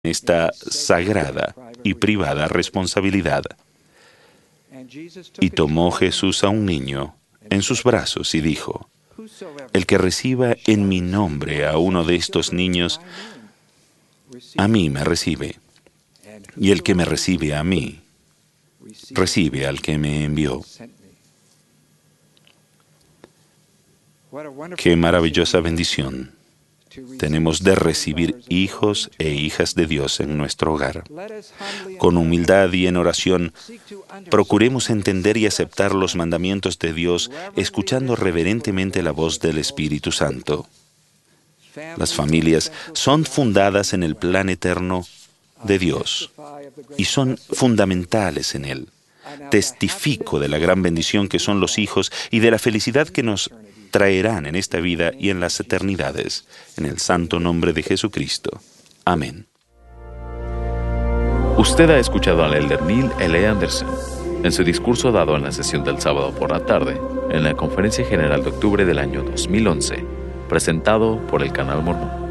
esta sagrada y privada responsabilidad. Y tomó Jesús a un niño en sus brazos y dijo: el que reciba en mi nombre a uno de estos niños, a mí me recibe. Y el que me recibe a mí, recibe al que me envió. Qué maravillosa bendición tenemos de recibir hijos e hijas de Dios en nuestro hogar. Con humildad y en oración, procuremos entender y aceptar los mandamientos de Dios, escuchando reverentemente la voz del Espíritu Santo. Las familias son fundadas en el plan eterno de Dios y son fundamentales en él. Testifico de la gran bendición que son los hijos y de la felicidad que nos traerán en esta vida y en las eternidades. En el santo nombre de Jesucristo. Amén. Usted ha escuchado al elder Neil L. Anderson en su discurso dado en la sesión del sábado por la tarde en la Conferencia General de Octubre del año 2011, presentado por el Canal Mormón.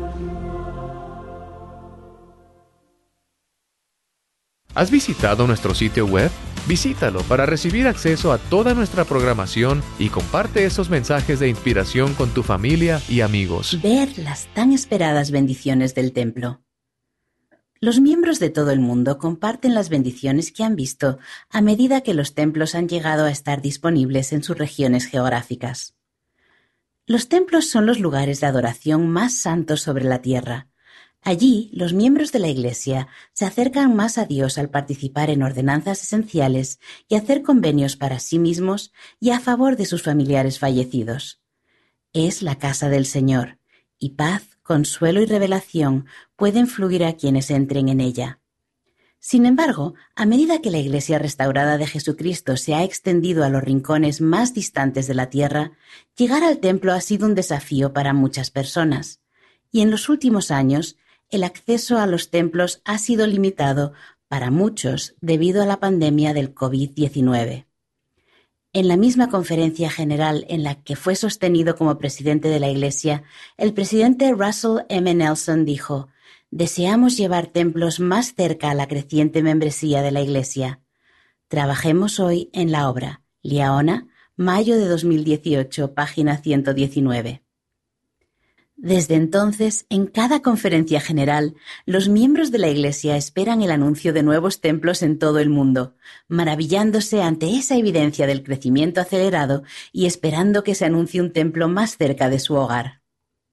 ¿Has visitado nuestro sitio web? Visítalo para recibir acceso a toda nuestra programación y comparte esos mensajes de inspiración con tu familia y amigos. Ver las tan esperadas bendiciones del templo. Los miembros de todo el mundo comparten las bendiciones que han visto a medida que los templos han llegado a estar disponibles en sus regiones geográficas. Los templos son los lugares de adoración más santos sobre la tierra. Allí, los miembros de la Iglesia se acercan más a Dios al participar en ordenanzas esenciales y hacer convenios para sí mismos y a favor de sus familiares fallecidos. Es la casa del Señor, y paz, consuelo y revelación pueden fluir a quienes entren en ella. Sin embargo, a medida que la Iglesia restaurada de Jesucristo se ha extendido a los rincones más distantes de la tierra, llegar al templo ha sido un desafío para muchas personas. Y en los últimos años, el acceso a los templos ha sido limitado para muchos debido a la pandemia del COVID-19. En la misma conferencia general en la que fue sostenido como presidente de la Iglesia, el presidente Russell M. Nelson dijo: «Deseamos llevar templos más cerca a la creciente membresía de la Iglesia. Trabajemos hoy en la obra». Liaona, mayo de 2018, página 119. Desde entonces, en cada conferencia general, los miembros de la Iglesia esperan el anuncio de nuevos templos en todo el mundo, maravillándose ante esa evidencia del crecimiento acelerado y esperando que se anuncie un templo más cerca de su hogar.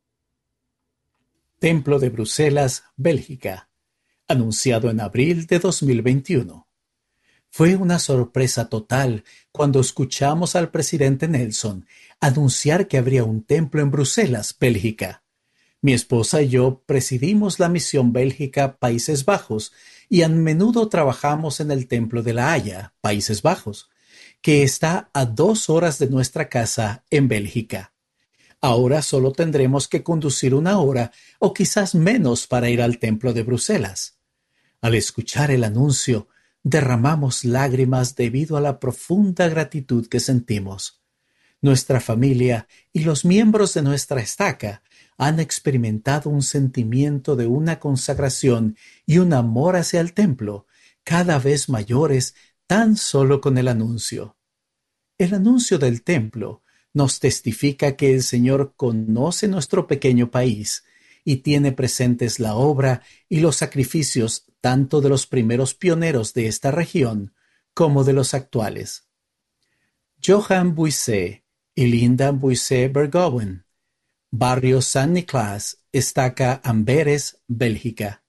Templo de Bruselas, Bélgica, anunciado en abril de 2021. Fue una sorpresa total cuando escuchamos al presidente Nelson anunciar que habría un templo en Bruselas, Bélgica. Mi esposa y yo presidimos la misión Bélgica Países Bajos y a menudo trabajamos en el templo de La Haya, Países Bajos, que está a 2 horas de nuestra casa en Bélgica. Ahora solo tendremos que conducir 1 hora o quizás menos para ir al templo de Bruselas. Al escuchar el anuncio, derramamos lágrimas debido a la profunda gratitud que sentimos. Nuestra familia y los miembros de nuestra estaca han experimentado un sentimiento de una consagración y un amor hacia el templo cada vez mayores tan solo con el anuncio. El anuncio del templo nos testifica que el Señor conoce nuestro pequeño país y tiene presentes la obra y los sacrificios tanto de los primeros pioneros de esta región como de los actuales. Johan Buissé y Linda Buissé Bergowen, Barrio San Nicolás, Estaca Amberes, Bélgica.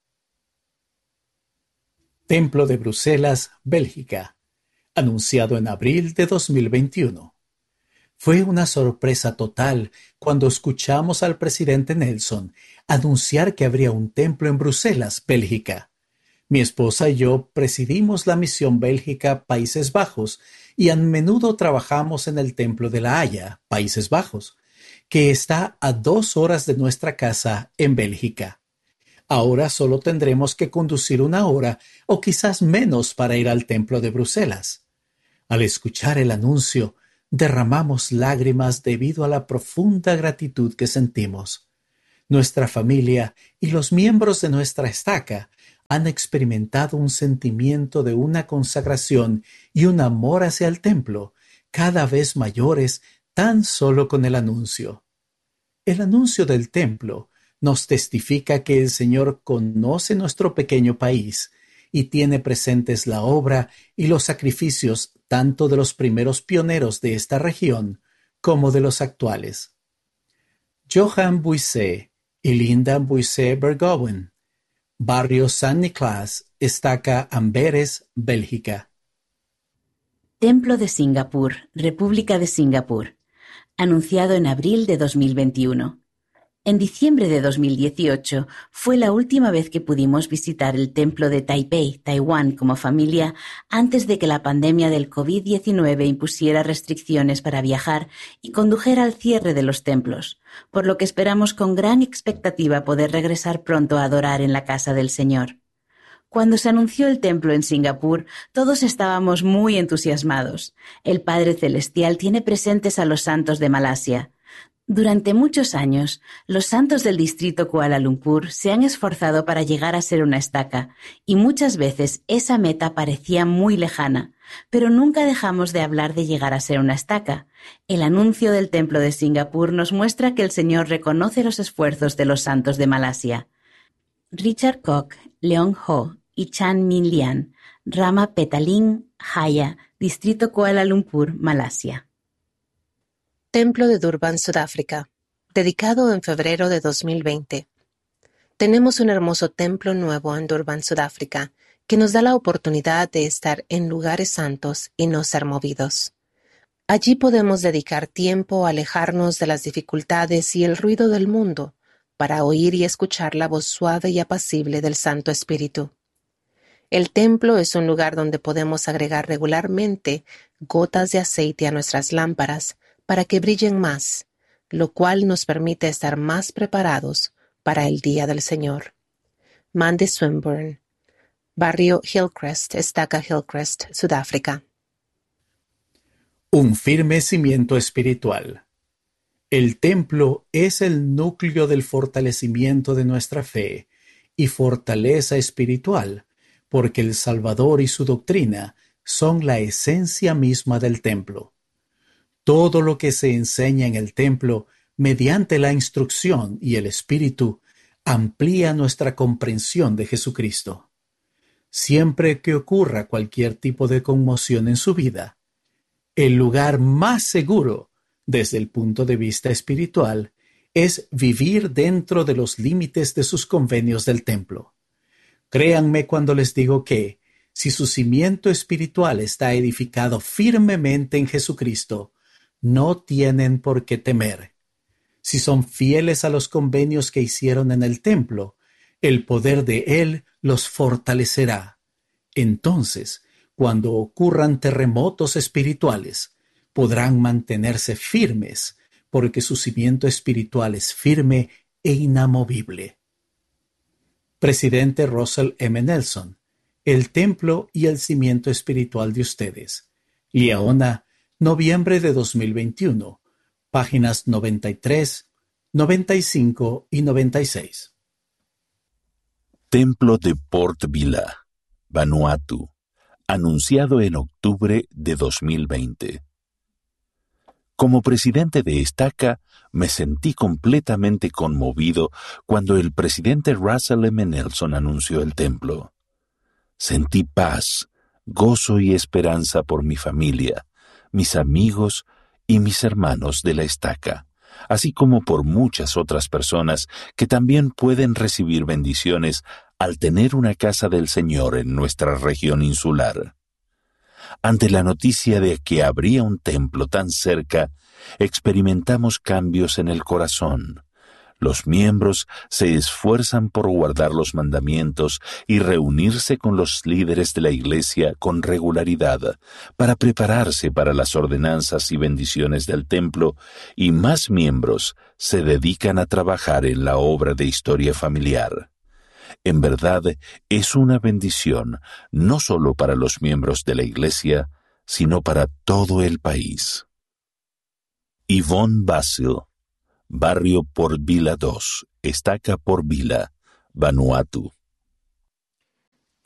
Templo de Bruselas, Bélgica, anunciado en abril de 2021. Fue una sorpresa total cuando escuchamos al presidente Nelson anunciar que habría un templo en Bruselas, Bélgica. Mi esposa y yo presidimos la misión Bélgica Países Bajos y a menudo trabajamos en el templo de La Haya, Países Bajos, que está a 2 horas de nuestra casa en Bélgica. Ahora solo tendremos que conducir 1 hora o quizás menos para ir al templo de Bruselas. Al escuchar el anuncio, derramamos lágrimas debido a la profunda gratitud que sentimos. Nuestra familia y los miembros de nuestra estaca han experimentado un sentimiento de una consagración y un amor hacia el templo cada vez mayores tan solo con el anuncio. El anuncio del templo nos testifica que el Señor conoce nuestro pequeño país y tiene presentes la obra y los sacrificios tanto de los primeros pioneros de esta región como de los actuales. Johan Buissé y Linda Buissé Bergowen, Barrio San Nicolás, Estaca, Amberes, Bélgica. Templo de Singapur, República de Singapur. Anunciado en abril de 2021. En diciembre de 2018 fue la última vez que pudimos visitar el templo de Taipei, Taiwán, como familia, antes de que la pandemia del COVID-19 impusiera restricciones para viajar y condujera al cierre de los templos, por lo que esperamos con gran expectativa poder regresar pronto a adorar en la casa del Señor. Cuando se anunció el templo en Singapur, todos estábamos muy entusiasmados. El Padre Celestial tiene presentes a los santos de Malasia. Durante muchos años, los santos del distrito Kuala Lumpur se han esforzado para llegar a ser una estaca, y muchas veces esa meta parecía muy lejana, pero nunca dejamos de hablar de llegar a ser una estaca. El anuncio del templo de Singapur nos muestra que el Señor reconoce los esfuerzos de los santos de Malasia. Richard Kok, Leong Ho y Chan Min Lian, Rama Petaling, Jaya, Distrito Kuala Lumpur, Malasia. Templo de Durban, Sudáfrica, dedicado en febrero de 2020. Tenemos un hermoso templo nuevo en Durban, Sudáfrica, que nos da la oportunidad de estar en lugares santos y no ser movidos. Allí podemos dedicar tiempo a alejarnos de las dificultades y el ruido del mundo, para oír y escuchar la voz suave y apacible del Santo Espíritu. El templo es un lugar donde podemos agregar regularmente gotas de aceite a nuestras lámparas para que brillen más, lo cual nos permite estar más preparados para el día del Señor. Mandy Swinburne, Barrio Hillcrest, Estaca Hillcrest, Sudáfrica. Un firme cimiento espiritual. El templo es el núcleo del fortalecimiento de nuestra fe y fortaleza espiritual, porque el Salvador y su doctrina son la esencia misma del templo. Todo lo que se enseña en el templo, mediante la instrucción y el Espíritu, amplía nuestra comprensión de Jesucristo. Siempre que ocurra cualquier tipo de conmoción en su vida, el lugar más seguro, desde el punto de vista espiritual, es vivir dentro de los límites de sus convenios del templo. Créanme cuando les digo que, si su cimiento espiritual está edificado firmemente en Jesucristo, no tienen por qué temer. Si son fieles a los convenios que hicieron en el templo, el poder de Él los fortalecerá. Entonces, cuando ocurran terremotos espirituales, podrán mantenerse firmes, porque su cimiento espiritual es firme e inamovible. Presidente Russell M. Nelson, el templo y el cimiento espiritual de ustedes. Liaona, noviembre de 2021, páginas 93, 95 y 96. Templo de Port Vila, Vanuatu, anunciado en octubre de 2020. Como presidente de Estaca, me sentí completamente conmovido cuando el presidente Russell M. Nelson anunció el templo. Sentí paz, gozo y esperanza por mi familia, mis amigos y mis hermanos de la Estaca, así como por muchas otras personas que también pueden recibir bendiciones al tener una casa del Señor en nuestra región insular. Ante la noticia de que habría un templo tan cerca, experimentamos cambios en el corazón. Los miembros se esfuerzan por guardar los mandamientos y reunirse con los líderes de la Iglesia con regularidad para prepararse para las ordenanzas y bendiciones del templo, y más miembros se dedican a trabajar en la obra de historia familiar. En verdad, es una bendición no solo para los miembros de la Iglesia, sino para todo el país. Yvonne Basil, Barrio Port Vila 2, Estaca Port Vila, Vanuatu.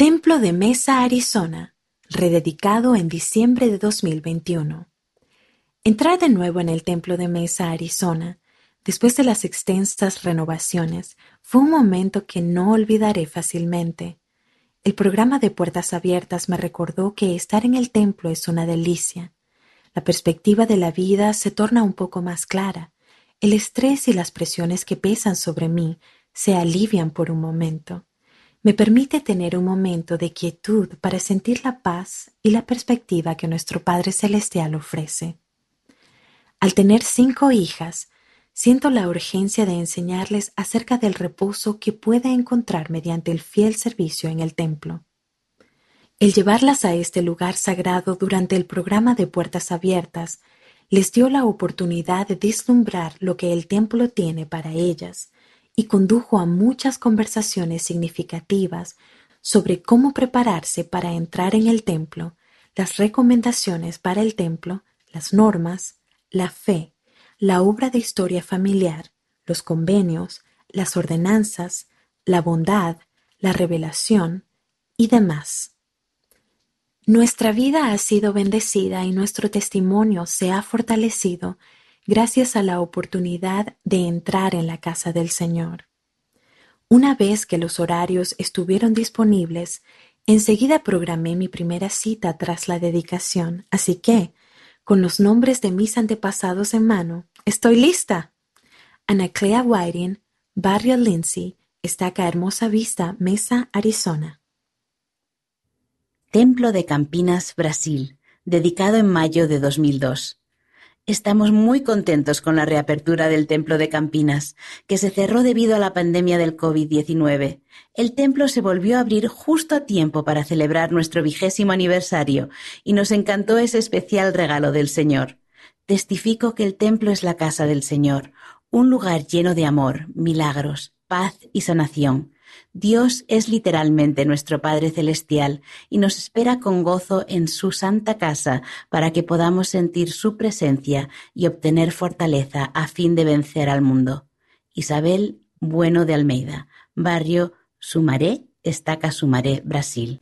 Templo de Mesa, Arizona, rededicado en diciembre de 2021. Entrar de nuevo en el Templo de Mesa, Arizona, después de las extensas renovaciones, fue un momento que no olvidaré fácilmente. El programa de Puertas Abiertas me recordó que estar en el templo es una delicia. La perspectiva de la vida se torna un poco más clara. El estrés y las presiones que pesan sobre mí se alivian por un momento. Me permite tener un momento de quietud para sentir la paz y la perspectiva que nuestro Padre Celestial ofrece. Al tener 5 hijas, siento la urgencia de enseñarles acerca del reposo que puede encontrar mediante el fiel servicio en el templo. El llevarlas a este lugar sagrado durante el programa de Puertas Abiertas les dio la oportunidad de vislumbrar lo que el templo tiene para ellas y condujo a muchas conversaciones significativas sobre cómo prepararse para entrar en el templo, las recomendaciones para el templo, las normas, la fe, la obra de historia familiar, los convenios, las ordenanzas, la bondad, la revelación y demás. Nuestra vida ha sido bendecida y nuestro testimonio se ha fortalecido gracias a la oportunidad de entrar en la casa del Señor. Una vez que los horarios estuvieron disponibles, enseguida programé mi primera cita tras la dedicación, así que, con los nombres de mis antepasados en mano, ¡estoy lista! Anaclea Whiting, Barrio Lindsay, Estaca Hermosa Vista, Mesa, Arizona. Templo de Campinas, Brasil, dedicado en mayo de 2002. Estamos muy contentos con la reapertura del Templo de Campinas, que se cerró debido a la pandemia del COVID-19. El templo se volvió a abrir justo a tiempo para celebrar nuestro 20º aniversario y nos encantó ese especial regalo del Señor. Testifico que el templo es la casa del Señor, un lugar lleno de amor, milagros, paz y sanación. Dios es literalmente nuestro Padre Celestial y nos espera con gozo en su santa casa para que podamos sentir su presencia y obtener fortaleza a fin de vencer al mundo. Isabel Bueno de Almeida, Barrio Sumaré, Estaca Sumaré, Brasil.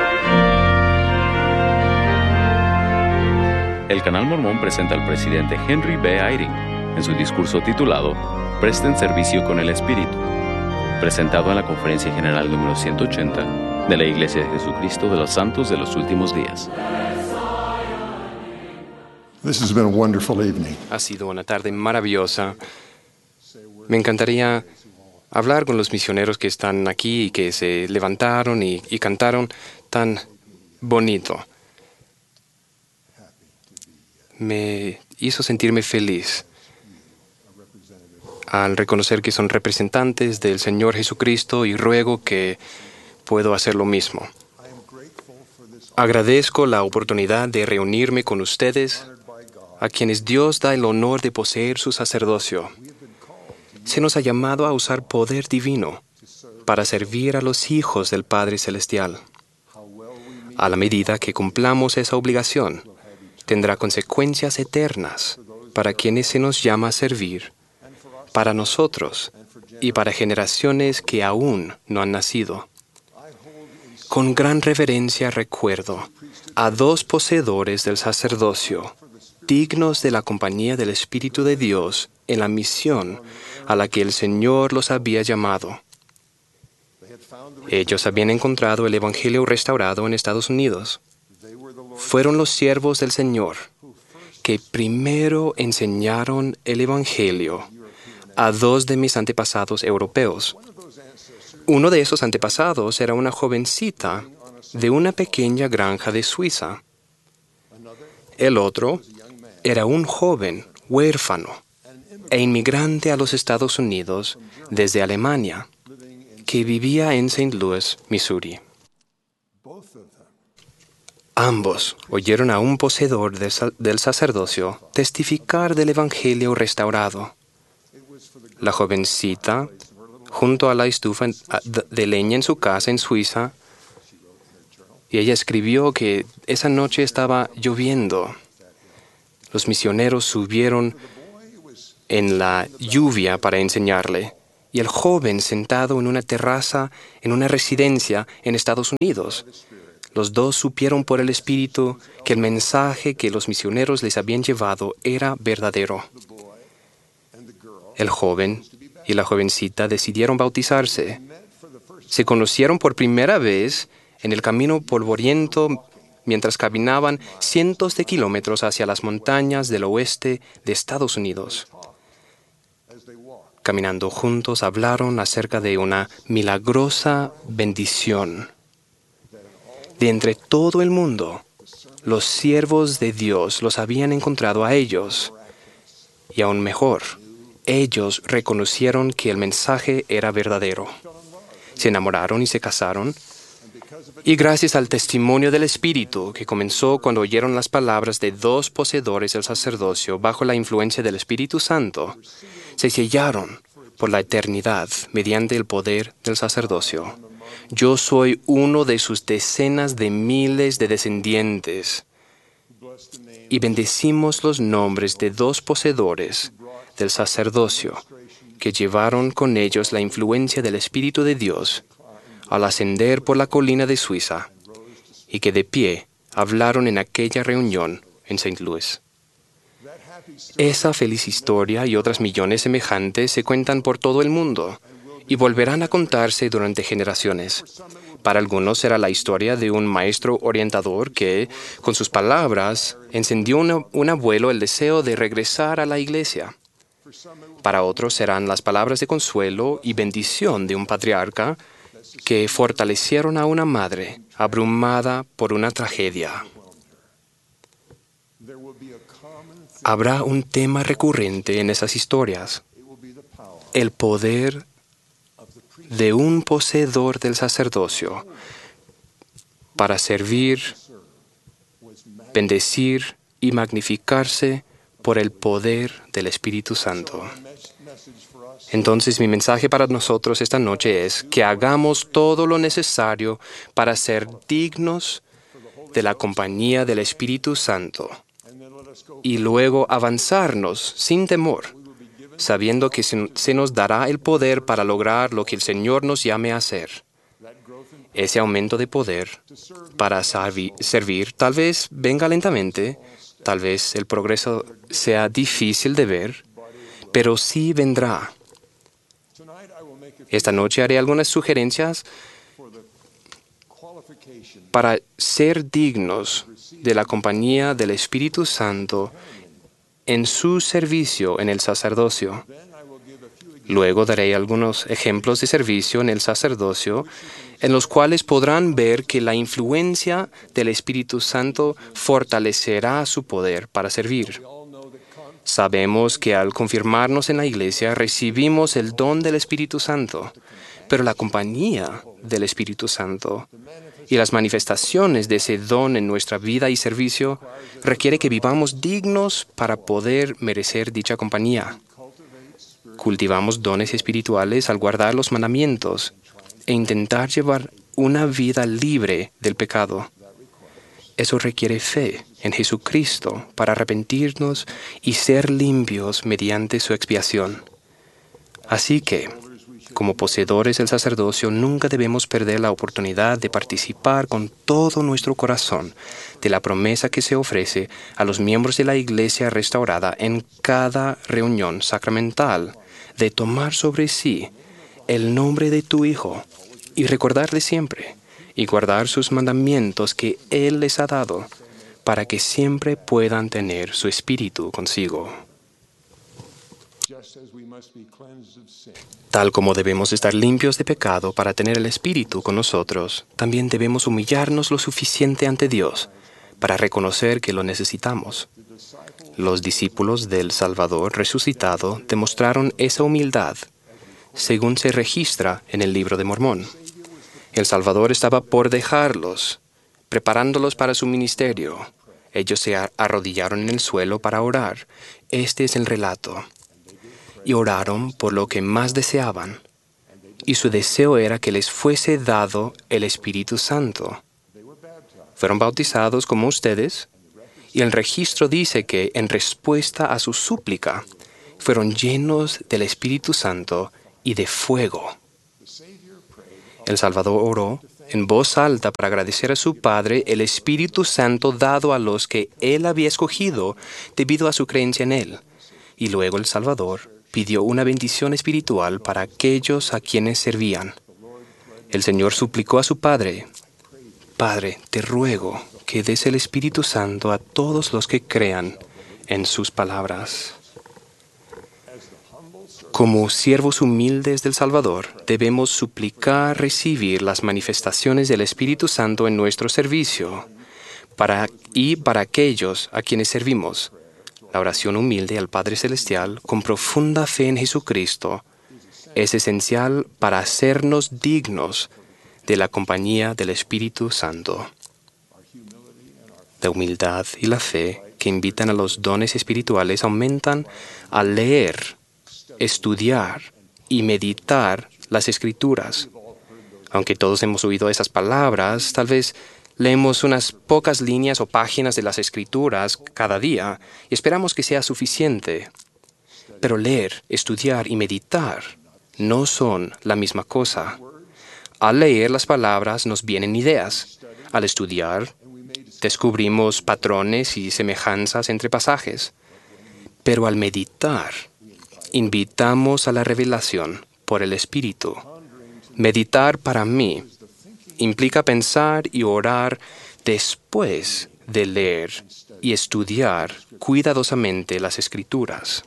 El Canal Mormón presenta al presidente Henry B. Eyring en su discurso titulado Presten servicio con el Espíritu, presentado en la Conferencia General número 180 de la Iglesia de Jesucristo de los Santos de los Últimos Días. Ha sido una tarde maravillosa. Me encantaría hablar con los misioneros que están aquí y que se levantaron y cantaron tan bonito. Me hizo sentirme feliz al reconocer que son representantes del Señor Jesucristo y ruego que puedo hacer lo mismo. Agradezco la oportunidad de reunirme con ustedes, a quienes Dios da el honor de poseer su sacerdocio. Se nos ha llamado a usar poder divino para servir a los hijos del Padre Celestial. A la medida que cumplamos esa obligación, tendrá consecuencias eternas para quienes se nos llama a servir, para nosotros y para generaciones que aún no han nacido. Con gran reverencia recuerdo a 2 poseedores del sacerdocio, dignos de la compañía del Espíritu de Dios en la misión a la que el Señor los había llamado. Ellos habían encontrado el Evangelio restaurado en Estados Unidos. Fueron los siervos del Señor que primero enseñaron el Evangelio a 2 de mis antepasados europeos. Uno de esos antepasados era una jovencita de una pequeña granja de Suiza. El otro era un joven huérfano e inmigrante a los Estados Unidos desde Alemania, que vivía en St. Louis, Missouri. Ambos oyeron a un poseedor del sacerdocio testificar del Evangelio restaurado. La jovencita, junto a la estufa de leña en su casa en Suiza, y ella escribió que esa noche estaba lloviendo. Los misioneros subieron en la lluvia para enseñarle, y el joven sentado en una terraza en una residencia en Estados Unidos. Los dos supieron por el Espíritu que el mensaje que los misioneros les habían llevado era verdadero. El joven y la jovencita decidieron bautizarse. Se conocieron por primera vez en el camino polvoriento mientras caminaban cientos de kilómetros hacia las montañas del oeste de Estados Unidos. Caminando juntos hablaron acerca de una milagrosa bendición. De entre todo el mundo, los siervos de Dios los habían encontrado a ellos. Y aún mejor, ellos reconocieron que el mensaje era verdadero. Se enamoraron y se casaron. Y gracias al testimonio del Espíritu, que comenzó cuando oyeron las palabras de dos poseedores del sacerdocio bajo la influencia del Espíritu Santo, se sellaron por la eternidad mediante el poder del sacerdocio. Yo soy uno de sus decenas de miles de descendientes. Y bendecimos los nombres de dos poseedores del sacerdocio que llevaron con ellos la influencia del Espíritu de Dios al ascender por la colina de Suiza y que de pie hablaron en aquella reunión en St. Louis. Esa feliz historia y otras millones semejantes se cuentan por todo el mundo y volverán a contarse durante generaciones. Para algunos será la historia de un maestro orientador que, con sus palabras, encendió un abuelo el deseo de regresar a la iglesia. Para otros serán las palabras de consuelo y bendición de un patriarca que fortalecieron a una madre abrumada por una tragedia. Habrá un tema recurrente en esas historias: el poder de un poseedor del sacerdocio para servir, bendecir y magnificarse por el poder del Espíritu Santo. Entonces, mi mensaje para nosotros esta noche es que hagamos todo lo necesario para ser dignos de la compañía del Espíritu Santo y luego avanzarnos sin temor, sabiendo que se nos dará el poder para lograr lo que el Señor nos llame a hacer. Ese aumento de poder para servir tal vez venga lentamente, tal vez el progreso sea difícil de ver, pero sí vendrá. Esta noche haré algunas sugerencias para ser dignos de la compañía del Espíritu Santo en su servicio en el sacerdocio. Luego daré algunos ejemplos de servicio en el sacerdocio en los cuales podrán ver que la influencia del Espíritu Santo fortalecerá su poder para servir. Sabemos que al confirmarnos en la iglesia recibimos el don del Espíritu Santo, pero la compañía del Espíritu Santo y las manifestaciones de ese don en nuestra vida y servicio requiere que vivamos dignos para poder merecer dicha compañía. Cultivamos dones espirituales al guardar los mandamientos e intentar llevar una vida libre del pecado. Eso requiere fe en Jesucristo para arrepentirnos y ser limpios mediante su expiación. Así que, como poseedores del sacerdocio, nunca debemos perder la oportunidad de participar con todo nuestro corazón de la promesa que se ofrece a los miembros de la Iglesia restaurada en cada reunión sacramental, de tomar sobre sí el nombre de tu Hijo y recordarle siempre y guardar sus mandamientos que Él les ha dado, para que siempre puedan tener su espíritu consigo. Tal como debemos estar limpios de pecado para tener el Espíritu con nosotros, también debemos humillarnos lo suficiente ante Dios para reconocer que lo necesitamos. Los discípulos del Salvador resucitado demostraron esa humildad, según se registra en el Libro de Mormón. El Salvador estaba por dejarlos, preparándolos para su ministerio. Ellos se arrodillaron en el suelo para orar. Este es el relato. Y oraron por lo que más deseaban. Y su deseo era que les fuese dado el Espíritu Santo. Fueron bautizados como ustedes, y el registro dice que, en respuesta a su súplica, fueron llenos del Espíritu Santo y de fuego. El Salvador oró en voz alta para agradecer a su Padre el Espíritu Santo dado a los que Él había escogido debido a su creencia en Él. Y luego el Salvador pidió una bendición espiritual para aquellos a quienes servían. El Señor suplicó a su Padre: Padre, te ruego que des el Espíritu Santo a todos los que crean en sus palabras. Como siervos humildes del Salvador, debemos suplicar recibir las manifestaciones del Espíritu Santo en nuestro servicio para aquellos a quienes servimos. La oración humilde al Padre Celestial con profunda fe en Jesucristo es esencial para hacernos dignos de la compañía del Espíritu Santo. La humildad y la fe que invitan a los dones espirituales aumentan al leer, estudiar y meditar las Escrituras. Aunque todos hemos oído esas palabras, tal vez leemos unas pocas líneas o páginas de las Escrituras cada día y esperamos que sea suficiente. Pero leer, estudiar y meditar no son la misma cosa. Al leer las palabras nos vienen ideas. Al estudiar, descubrimos patrones y semejanzas entre pasajes. Pero al meditar, invitamos a la revelación por el Espíritu. Meditar para mí implica pensar y orar después de leer y estudiar cuidadosamente las Escrituras.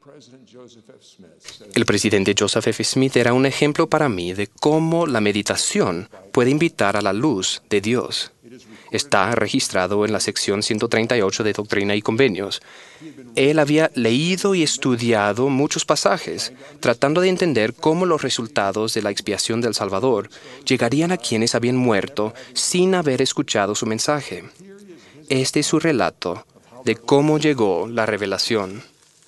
El presidente Joseph F. Smith era un ejemplo para mí de cómo la meditación puede invitar a la luz de Dios. Está registrado en la sección 138 de Doctrina y Convenios. Él había leído y estudiado muchos pasajes, tratando de entender cómo los resultados de la expiación del Salvador llegarían a quienes habían muerto sin haber escuchado su mensaje. Este es su relato de cómo llegó la revelación.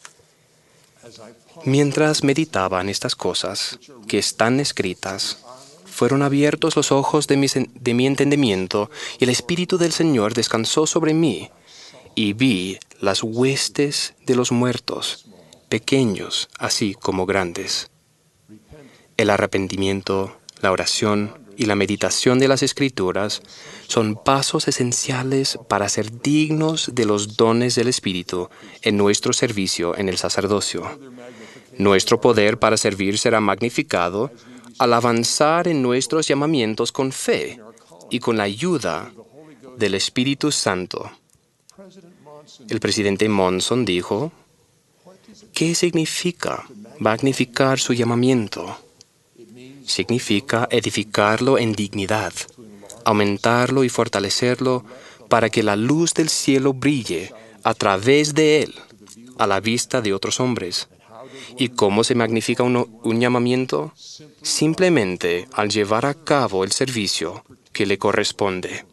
Mientras meditaba en estas cosas que están escritas, fueron abiertos los ojos de mi entendimiento, y el Espíritu del Señor descansó sobre mí, y vi las huestes de los muertos, pequeños así como grandes. El arrepentimiento, la oración y la meditación de las Escrituras son pasos esenciales para ser dignos de los dones del Espíritu en nuestro servicio en el sacerdocio. Nuestro poder para servir será magnificado al avanzar en nuestros llamamientos con fe y con la ayuda del Espíritu Santo. El presidente Monson dijo: ¿qué significa magnificar su llamamiento? Significa edificarlo en dignidad, aumentarlo y fortalecerlo para que la luz del cielo brille a través de él a la vista de otros hombres. ¿Y cómo se magnifica un llamamiento? Simplemente al llevar a cabo el servicio que le corresponde.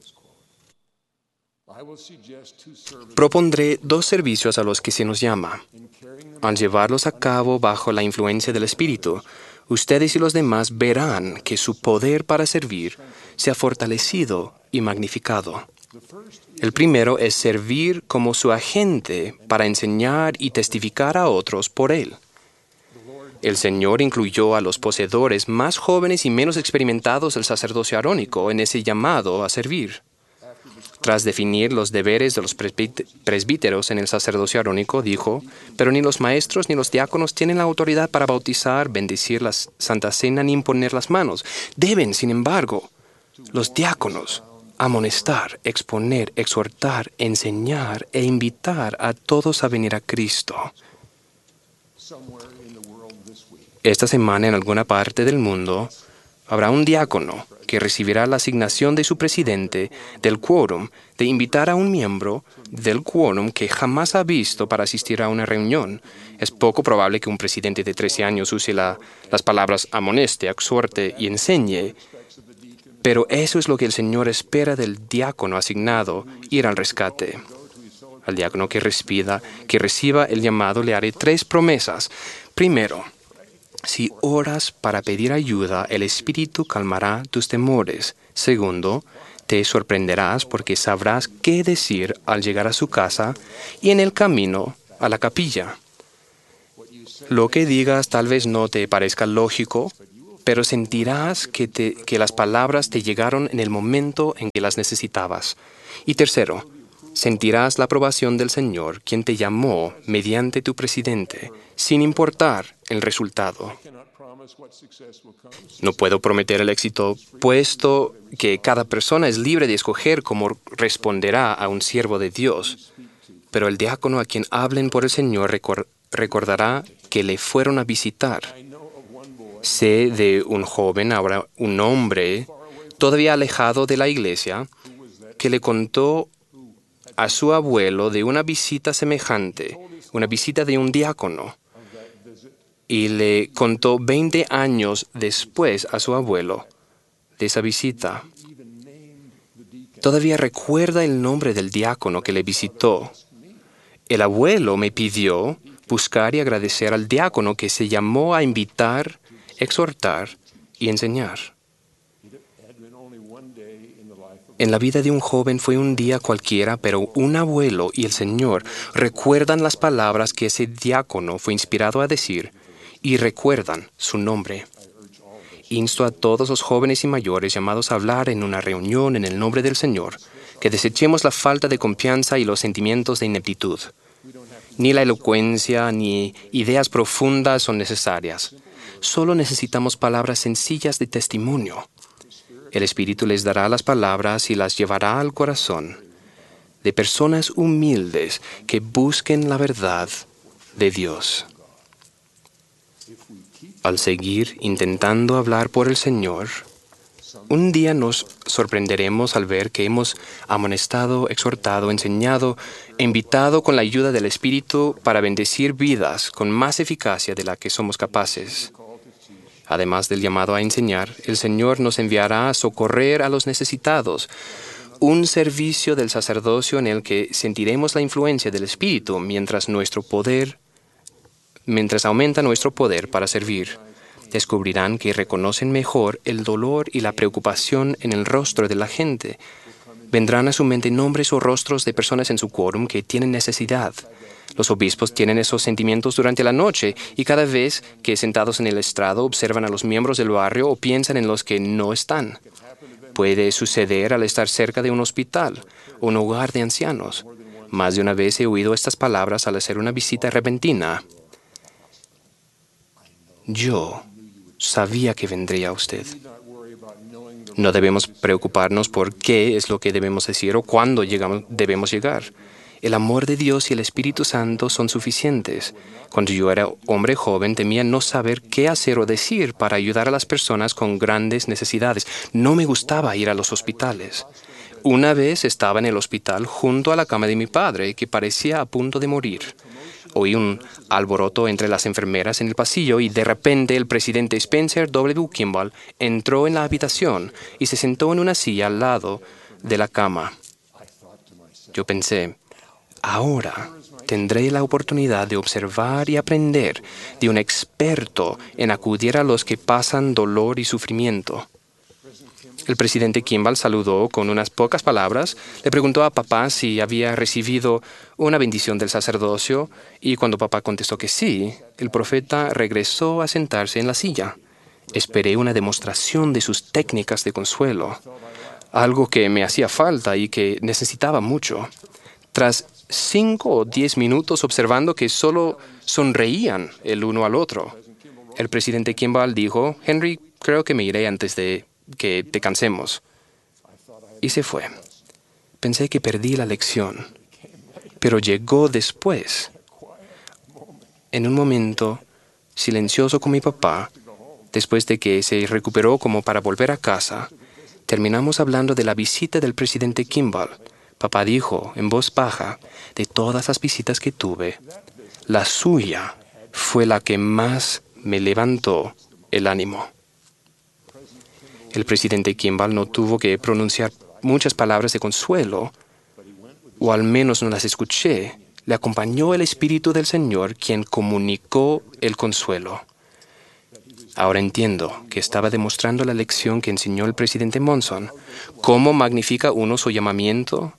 Propondré 2 servicios a los que se nos llama. Al llevarlos a cabo bajo la influencia del Espíritu, ustedes y los demás verán que su poder para servir se ha fortalecido y magnificado. El primero es servir como su agente para enseñar y testificar a otros por él. El Señor incluyó a los poseedores más jóvenes y menos experimentados del sacerdocio arónico en ese llamado a servir. Tras definir los deberes de los presbíteros en el sacerdocio arónico, dijo: pero ni los maestros ni los diáconos tienen la autoridad para bautizar, bendecir la Santa Cena ni imponer las manos. Deben, sin embargo, los diáconos amonestar, exponer, exhortar, enseñar e invitar a todos a venir a Cristo. Esta semana, en alguna parte del mundo, habrá un diácono que recibirá la asignación de su presidente del quórum de invitar a un miembro del quórum que jamás ha visto para asistir a una reunión. Es poco probable que un presidente de 13 años use las palabras amoneste, exhorte y enseñe, pero eso es lo que el Señor espera del diácono asignado: ir al rescate. Al diácono que reciba el llamado le haré 3 promesas. Primero, si oras para pedir ayuda, el Espíritu calmará tus temores. Segundo, te sorprenderás porque sabrás qué decir al llegar a su casa y en el camino a la capilla. Lo que digas tal vez no te parezca lógico, pero sentirás que las palabras te llegaron en el momento en que las necesitabas. Y tercero, sentirás la aprobación del Señor, quien te llamó mediante tu presidente, sin importar el resultado. No puedo prometer el éxito, puesto que cada persona es libre de escoger cómo responderá a un siervo de Dios. Pero el diácono a quien hablen por el Señor recordará que le fueron a visitar. Sé de un joven, ahora un hombre, todavía alejado de la iglesia, que le contó a su abuelo de una visita semejante, una visita de un diácono, y le contó 20 años después a su abuelo de esa visita. Todavía recuerda el nombre del diácono que le visitó. El abuelo me pidió buscar y agradecer al diácono que se llamó a invitar, exhortar y enseñar. En la vida de un joven fue un día cualquiera, pero un abuelo y el Señor recuerdan las palabras que ese diácono fue inspirado a decir y recuerdan su nombre. Insto a todos los jóvenes y mayores llamados a hablar en una reunión en el nombre del Señor, que desechemos la falta de confianza y los sentimientos de ineptitud. Ni la elocuencia ni ideas profundas son necesarias. Solo necesitamos palabras sencillas de testimonio. El Espíritu les dará las palabras y las llevará al corazón de personas humildes que busquen la verdad de Dios. Al seguir intentando hablar por el Señor, un día nos sorprenderemos al ver que hemos amonestado, exhortado, enseñado e invitado con la ayuda del Espíritu para bendecir vidas con más eficacia de la que somos capaces. Además del llamado a enseñar, el Señor nos enviará a socorrer a los necesitados, un servicio del sacerdocio en el que sentiremos la influencia del Espíritu mientras aumenta nuestro poder para servir. Descubrirán que reconocen mejor el dolor y la preocupación en el rostro de la gente. Vendrán a su mente nombres o rostros de personas en su quórum que tienen necesidad. Los obispos tienen esos sentimientos durante la noche y cada vez que sentados en el estrado observan a los miembros del barrio o piensan en los que no están. Puede suceder al estar cerca de un hospital o un hogar de ancianos. Más de una vez he oído estas palabras al hacer una visita repentina. Yo sabía que vendría usted. No debemos preocuparnos por qué es lo que debemos decir o cuándo debemos llegar. El amor de Dios y el Espíritu Santo son suficientes. Cuando yo era hombre joven, temía no saber qué hacer o decir para ayudar a las personas con grandes necesidades. No me gustaba ir a los hospitales. Una vez estaba en el hospital junto a la cama de mi padre, que parecía a punto de morir. Oí un alboroto entre las enfermeras en el pasillo y de repente el presidente Spencer W. Kimball entró en la habitación y se sentó en una silla al lado de la cama. Yo pensé, ahora tendré la oportunidad de observar y aprender de un experto en acudir a los que pasan dolor y sufrimiento. El presidente Kimball saludó con unas pocas palabras, le preguntó a papá si había recibido una bendición del sacerdocio y cuando papá contestó que sí, el profeta regresó a sentarse en la silla. Esperé una demostración de sus técnicas de consuelo, algo que me hacía falta y que necesitaba mucho. Tras 5 o 10 minutos observando que solo sonreían el uno al otro, el presidente Kimball dijo, Henry, creo que me iré antes de que te cansemos. Y se fue. Pensé que perdí la lección, pero llegó después. En un momento silencioso con mi papá, después de que se recuperó como para volver a casa, terminamos hablando de la visita del presidente Kimball. Papá dijo en voz baja, de todas las visitas que tuve, la suya fue la que más me levantó el ánimo. El presidente Kimball no tuvo que pronunciar muchas palabras de consuelo, o al menos no las escuché. Le acompañó el Espíritu del Señor, quien comunicó el consuelo. Ahora entiendo que estaba demostrando la lección que enseñó el presidente Monson. ¿Cómo magnifica uno su llamamiento?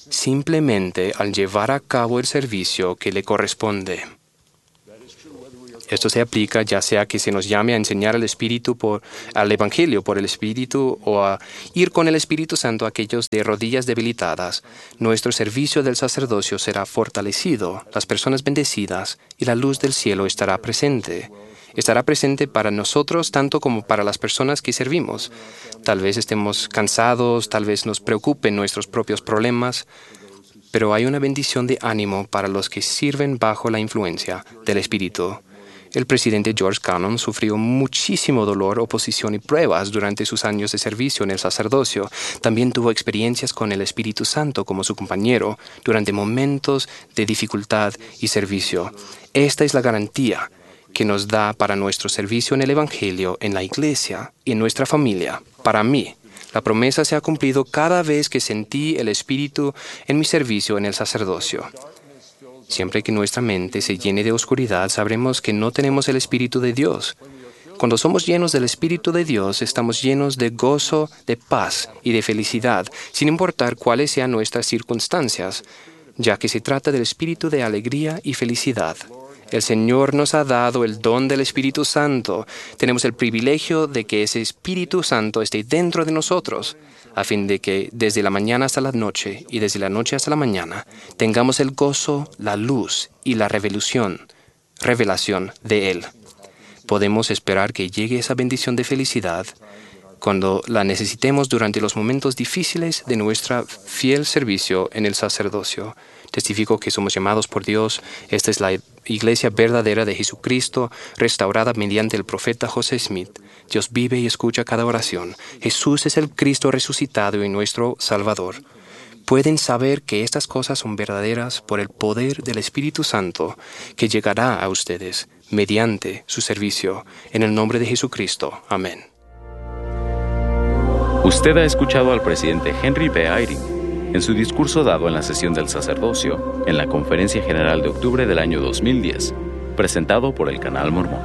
Simplemente al llevar a cabo el servicio que le corresponde. Esto se aplica ya sea que se nos llame a enseñar al Evangelio por el Espíritu o a ir con el Espíritu Santo a aquellos de rodillas debilitadas. Nuestro servicio del sacerdocio será fortalecido, las personas bendecidas y la luz del cielo estará presente. Estará presente para nosotros tanto como para las personas que servimos. Tal vez estemos cansados, tal vez nos preocupen nuestros propios problemas, pero hay una bendición de ánimo para los que sirven bajo la influencia del Espíritu. El presidente George Cannon sufrió muchísimo dolor, oposición y pruebas durante sus años de servicio en el sacerdocio. También tuvo experiencias con el Espíritu Santo como su compañero durante momentos de dificultad y servicio. Esta es la garantía que nos da para nuestro servicio en el Evangelio, en la iglesia y en nuestra familia. Para mí, la promesa se ha cumplido cada vez que sentí el Espíritu en mi servicio en el sacerdocio. Siempre que nuestra mente se llene de oscuridad, sabremos que no tenemos el Espíritu de Dios. Cuando somos llenos del Espíritu de Dios, estamos llenos de gozo, de paz y de felicidad, sin importar cuáles sean nuestras circunstancias, ya que se trata del espíritu de alegría y felicidad. El Señor nos ha dado el don del Espíritu Santo. Tenemos el privilegio de que ese Espíritu Santo esté dentro de nosotros, a fin de que desde la mañana hasta la noche y desde la noche hasta la mañana tengamos el gozo, la luz y la revelación de Él. Podemos esperar que llegue esa bendición de felicidad cuando la necesitemos durante los momentos difíciles de nuestro fiel servicio en el sacerdocio. Testifico que somos llamados por Dios. Esta es la iglesia verdadera de Jesucristo, restaurada mediante el profeta José Smith. Dios vive y escucha cada oración. Jesús es el Cristo resucitado y nuestro Salvador. Pueden saber que estas cosas son verdaderas por el poder del Espíritu Santo que llegará a ustedes mediante su servicio. En el nombre de Jesucristo. Amén. Usted ha escuchado al presidente Henry B. Eyring en su discurso dado en la sesión del sacerdocio en la Conferencia General de octubre del año 2010, presentado por el Canal Mormón.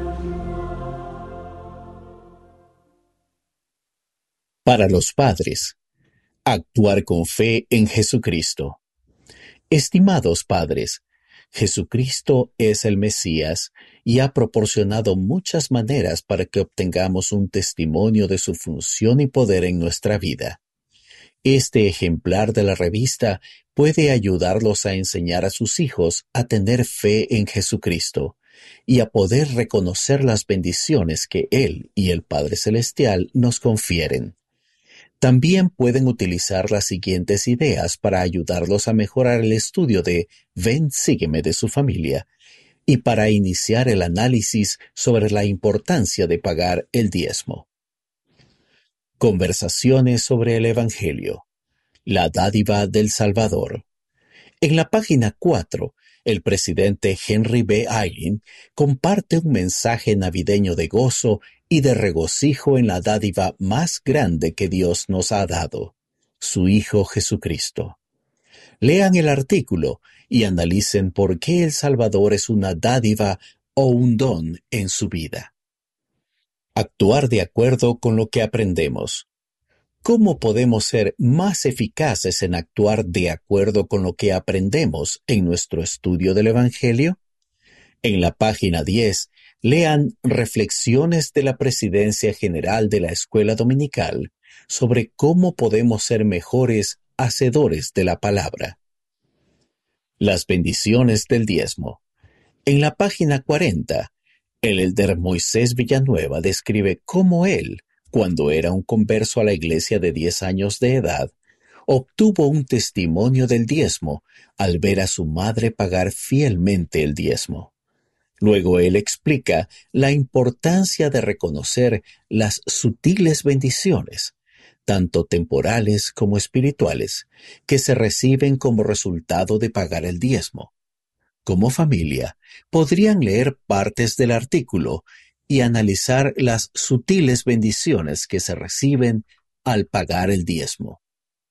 Para los padres, actuar con fe en Jesucristo. Estimados padres, Jesucristo es el Mesías y ha proporcionado muchas maneras para que obtengamos un testimonio de su función y poder en nuestra vida. Este ejemplar de la revista puede ayudarlos a enseñar a sus hijos a tener fe en Jesucristo y a poder reconocer las bendiciones que Él y el Padre Celestial nos confieren. También pueden utilizar las siguientes ideas para ayudarlos a mejorar el estudio de Ven, sígueme de su familia y para iniciar el análisis sobre la importancia de pagar el diezmo. Conversaciones sobre el Evangelio. La dádiva del Salvador. En la página 4, el presidente Henry B. Eyring comparte un mensaje navideño de gozo y de regocijo en la dádiva más grande que Dios nos ha dado, su Hijo Jesucristo. Lean el artículo y analicen por qué el Salvador es una dádiva o un don en su vida. Actuar de acuerdo con lo que aprendemos. ¿Cómo podemos ser más eficaces en actuar de acuerdo con lo que aprendemos en nuestro estudio del Evangelio? En la página 10, lean Reflexiones de la Presidencia General de la Escuela Dominical sobre cómo podemos ser mejores hacedores de la palabra. Las bendiciones del diezmo. En la página 40, el elder Moisés Villanueva describe cómo él, cuando era un converso a la iglesia de 10 años de edad, obtuvo un testimonio del diezmo al ver a su madre pagar fielmente el diezmo. Luego él explica la importancia de reconocer las sutiles bendiciones, tanto temporales como espirituales, que se reciben como resultado de pagar el diezmo. Como familia, podrían leer partes del artículo y analizar las sutiles bendiciones que se reciben al pagar el diezmo.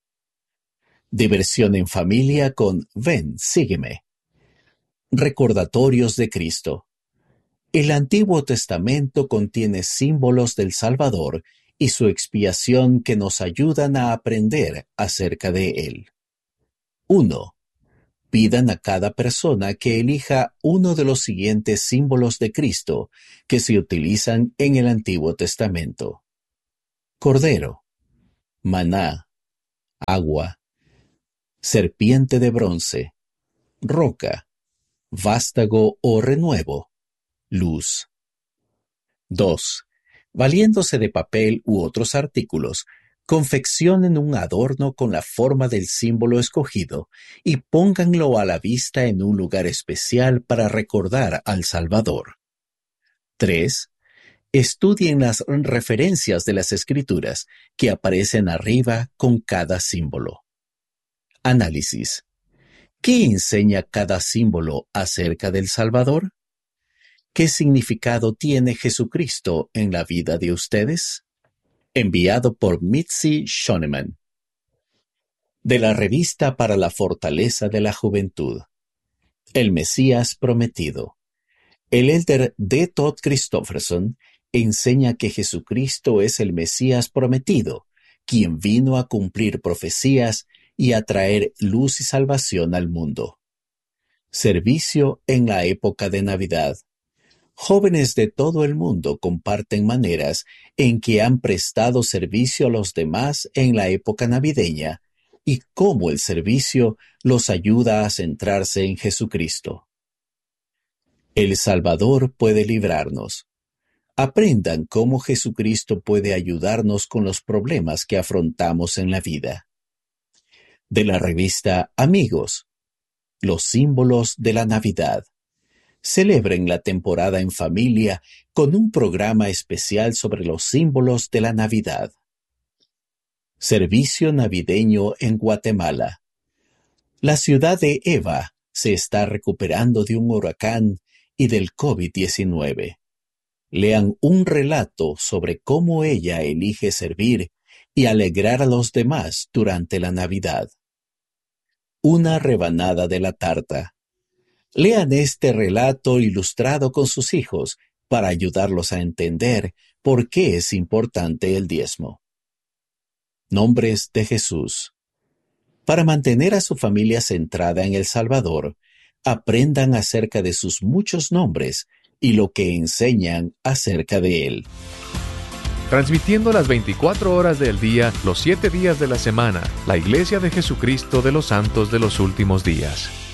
Diversión en familia con Ven, sígueme. Recordatorios de Cristo. El Antiguo Testamento contiene símbolos del Salvador y su expiación que nos ayudan a aprender acerca de Él. 1. Pidan a cada persona que elija uno de los siguientes símbolos de Cristo que se utilizan en el Antiguo Testamento: cordero, maná, agua, serpiente de bronce, roca, vástago o renuevo, luz. 2. Valiéndose de papel u otros artículos, confeccionen un adorno con la forma del símbolo escogido y pónganlo a la vista en un lugar especial para recordar al Salvador. 3. Estudien las referencias de las Escrituras que aparecen arriba con cada símbolo. Análisis. ¿Qué enseña cada símbolo acerca del Salvador? ¿Qué significado tiene Jesucristo en la vida de ustedes? Enviado por Mitzi Shoneman. De la Revista para la Fortaleza de la Juventud. El Mesías Prometido. El elder D. Todd Christofferson enseña que Jesucristo es el Mesías prometido, quien vino a cumplir profecías y a traer luz y salvación al mundo. Servicio en la época de Navidad. Jóvenes de todo el mundo comparten maneras en que han prestado servicio a los demás en la época navideña y cómo el servicio los ayuda a centrarse en Jesucristo. El Salvador puede librarnos. Aprendan cómo Jesucristo puede ayudarnos con los problemas que afrontamos en la vida. De la revista Amigos. Los símbolos de la Navidad. Celebren la temporada en familia con un programa especial sobre los símbolos de la Navidad. Servicio navideño en Guatemala. La ciudad de Eva se está recuperando de un huracán y del COVID-19. Lean un relato sobre cómo ella elige servir y alegrar a los demás durante la Navidad. Una rebanada de la tarta. Lean este relato ilustrado con sus hijos para ayudarlos a entender por qué es importante el diezmo. Nombres de Jesús. Para mantener a su familia centrada en el Salvador, aprendan acerca de sus muchos nombres y lo que enseñan acerca de Él. Transmitiendo las 24 horas del día, los 7 días de la semana, la Iglesia de Jesucristo de los Santos de los Últimos Días.